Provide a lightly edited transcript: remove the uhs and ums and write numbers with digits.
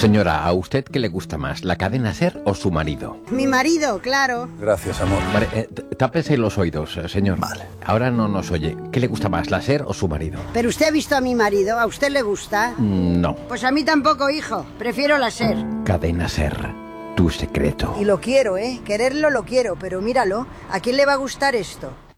Señora, ¿a usted qué le gusta más, la cadena SER o su marido? Mi marido, claro. Gracias, amor. Vale, tápese los oídos, señor. Vale. Ahora no nos oye. ¿Qué le gusta más, la SER o su marido? ¿Pero usted ha visto a mi marido? ¿A usted le gusta? No. Pues a mí tampoco, hijo. Prefiero la SER. Cadena SER, tu secreto. Y lo quiero, ¿eh? Quererlo lo quiero, pero míralo. ¿A quién le va a gustar esto?